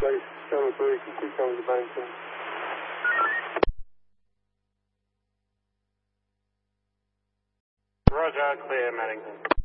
Base 703, complete coverage of Bennington. Roger, clear Bennington.